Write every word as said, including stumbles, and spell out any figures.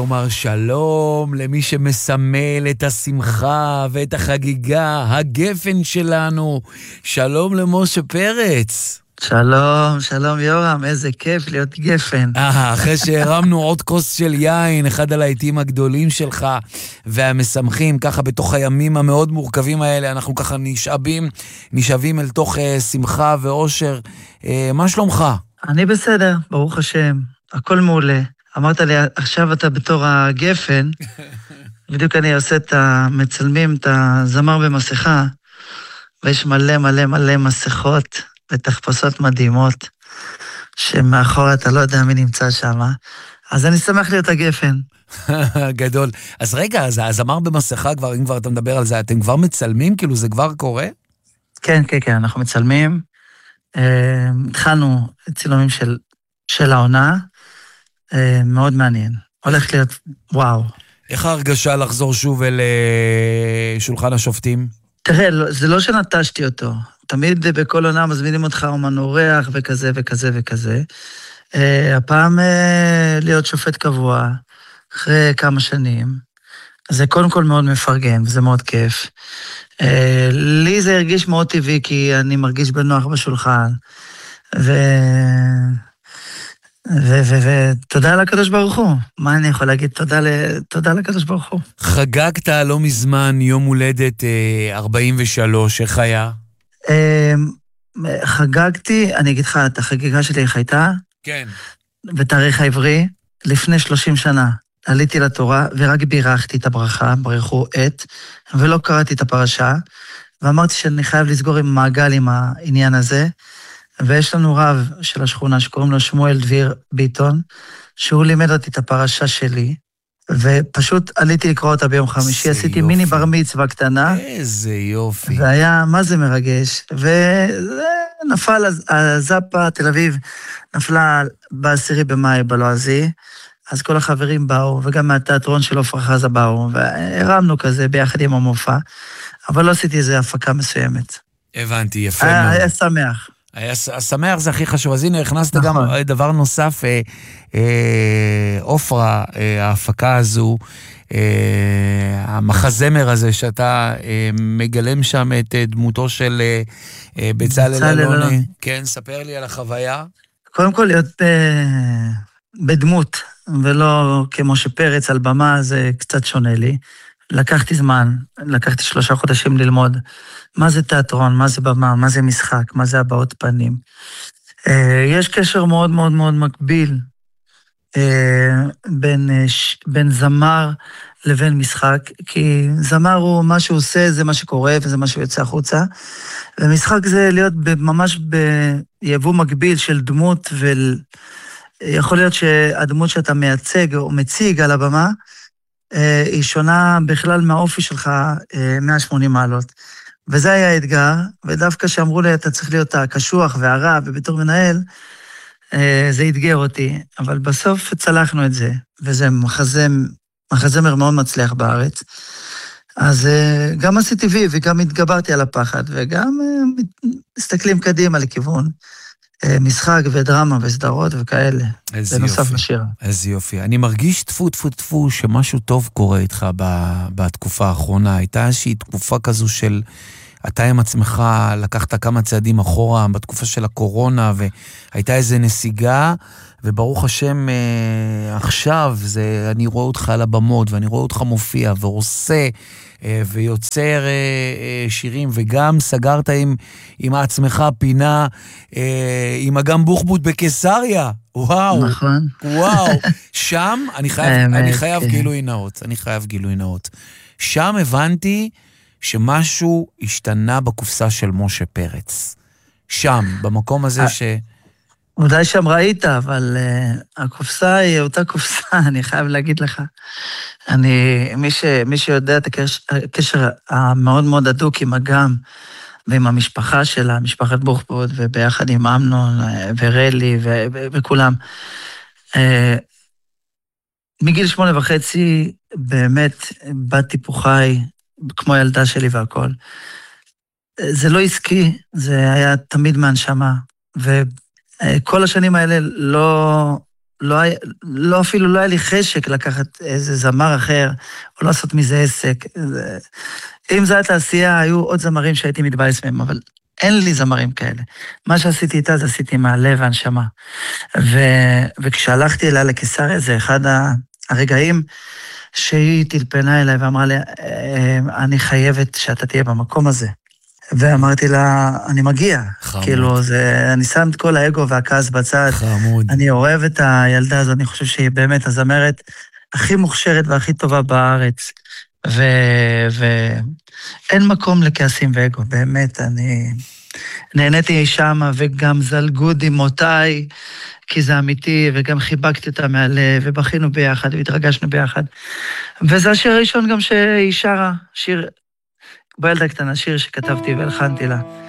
אומר שלום למי שמסמל את השמחה ואת החגיגה, הגפן שלנו. שלום למשה פרץ. שלום, שלום יורם, איזה כיף להיות גפן. אה, אחרי שהרמנו עוד כוס של יין, אחד הלהיטים הגדולים שלך והמשמחים, ככה בתוך הימים המאוד מורכבים האלה, אנחנו ככה נשאבים, נשאבים אל תוך uh, שמחה ואושר. Uh, מה שלומך? אני בסדר, ברוך השם, הכל מעולה. אמרת לי, עכשיו אתה בתור הגפן, בדיוק אני עושה את המצלמים, את הזמר במסכה, ויש מלא מלא מלא מסכות ותחפושות מדהימות, שמאחור אתה לא יודע מי נמצא שם, אז אני שמח להיות הגפן. גדול. אז רגע, אז הזמר במסכה, כבר, אם כבר אתה מדבר על זה, אתם כבר מצלמים? כאילו זה כבר קורה? כן, כן, כן, אנחנו מצלמים. התחלנו צילומים של, של העונה, מאוד מעניין. הולך להיות, וואו. איך ההרגשה לחזור שוב אל שולחן השופטים? תראה, זה לא שנטשתי אותו. תמיד בכל עונה מזמינים אותך אומן אורח וכזה וכזה וכזה. הפעם להיות שופט קבוע, אחרי כמה שנים, זה קודם כל מאוד מפרגן, וזה מאוד כיף. לי זה הרגיש מאוד טבעי, כי אני מרגיש בנוח בשולחן, ו... ותודה לקדוש ברוך הוא. מה אני יכול להגיד? תודה לקדוש ברוך הוא. חגגת לא מזמן יום הולדת ארבעים ושלוש, איך היה? חגגתי, אני אגיד לך, את החגיגה שלי איך הייתה? כן. בתאריך העברי, לפני שלושים שנה, עליתי לתורה ורק בירכתי את הברכה, ברכו את, ולא קראתי את הפרשה, ואמרתי שאני חייב לסגור עם מעגל עם העניין הזה, ויש לנו רב של השכונה שקוראים לו שמואל דביר ביטון, שהוא לימד אותי את הפרשה שלי, ופשוט עליתי לקרוא אותה ביום חמישי, עשיתי יופי. מיני בר מצווה קטנה. איזה יופי. זה היה, מה זה מרגש, ונפל הזאפה, תל אביב, נפלה בעשירי במאי בלועזי, אז כל החברים באו, וגם מהתיאטרון של עופרה חזה באו, והרמנו כזה ביחד עם המופע, אבל לא עשיתי איזו הפקה מסוימת. הבנתי, יפה היה, מאוד. היה שמח. היה שמח, זה הכי חשוב. אז הנה, הכנסת נכון. גם דבר נוסף, אה, אה, אופרה, אה, ההפקה הזו, אה, המחזמר הזה, שאתה אה, מגלם שם את אה, דמותו של אה, אה, בצלאל אלוני. כן, ספר לי על החוויה. קודם כל, להיות אה, בדמות, ולא כמו שפרץ על במה, זה קצת שונה לי. לקחתי זמן, לקחתי שלושה חודשים ללמוד מה זה תיאטרון, מה זה במה, מה זה משחק, מה זה הבעות פנים. יש קשר מאוד מאוד מאוד מקביל בין, בין זמר לבין משחק, כי זמר הוא מה שהוא עושה, זה מה שקורה וזה מה שהוא יוצא החוצה, ומשחק זה להיות ממש ביבוא מקביל של דמות, ויכול להיות שהדמות שאתה מייצג או מציג על הבמה, היא שונה בכלל מהאופי שלך מאה ושמונים מעלות. וזה היה האתגר, ודווקא שאמרו לי, אתה צריך להיות הקשוח והרע, ובתור מנהל, זה התגר אותי, אבל בסוף צלחנו את זה, וזה מחזם, מחזמר מאוד מצליח בארץ. אז גם עשיתי וי, וגם התגברתי על הפחד, וגם מסתכלים קדימה לכיוון משחק ודרמה וסדרות וכאלה. איזה בנוסף יופי. לשיר. איזה יופי. אני מרגיש תפו תפו תפו שמשהו טוב קורה איתך בתקופה האחרונה. הייתה איזושהי תקופה כזו של אתה עם עצמך לקחת כמה צעדים אחורה בתקופה של הקורונה, והייתה איזו נסיגה, וברוך השם עכשיו זה, אני רואה אותך על הבמות, ואני רואה אותך מופיע ועושה, ויוצר שירים, וגם סגרת עם, עם עצמך פינה, עם אגם בוחבוט בקיסריה. וואו. נכון. וואו. שם אני חייב, אני חייב גילוי נאות. אני חייב גילוי נאות. שם הבנתי שמשהו השתנה בקופסה של משה פרץ. שם, במקום הזה ש... אולי שם ראית, אבל uh, הקופסה היא אותה קופסה, אני חייב להגיד לך. אני, מי, ש, מי שיודע את הקשר, הקשר המאוד מאוד הדוק עם אגם, ועם המשפחה שלה, משפחת בוחבוט, וביחד עם אמנון ורלי ו, ו, וכולם. Uh, מגיל שמונה וחצי, באמת, באתי פוחי, כמו ילדה שלי והכל. זה לא עסקי, זה היה תמיד מהנשמה, וכל השנים האלה לא, לא, היה- לא אפילו לא היה לי חשק לקחת איזה זמר אחר, או לעשות מזה עסק. זה- אם זו הייתה תעשייה, היו עוד זמרים שהייתי מתבאס מהם, אבל אין לי זמרים כאלה. מה שעשיתי איתה, זה עשיתי מהלב והנשמה. ו... וכשהלכתי אליה לקיסריה, זה אחד ה- הרגעים שהיא טלפנה אליי ואמרה לי, "אה, אני חייבת שאתה תהיה במקום הזה." ואמרתי לה, אני מגיע. חמוד. כאילו, זה, אני שם את כל האגו והכעס בצד. חמוד. אני אוהב את הילדה הזאת, אני חושב שהיא באמת הזמרת הכי מוכשרת והכי טובה בארץ. ו... ואין מקום לכעסים ואגו, באמת, אני נהניתי שמה וגם זלגו דמעותיי, כי זה אמיתי, וגם חיבקתי אותה מהלב, ובכינו ביחד, והתרגשנו ביחד. וזה השיר הראשון גם שהיא שרה, שיר, בילדה קטנה, שיר שכתבתי והלחנתי לה.